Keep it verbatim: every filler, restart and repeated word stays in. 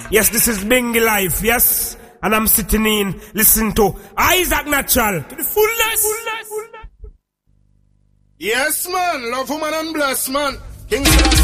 Yes, this is Bingy Life, yes? And I'm sitting in, listening to Isaac Natural. To the fullness. fullness. Yes, man. Love woman and bless, man. King Selassie.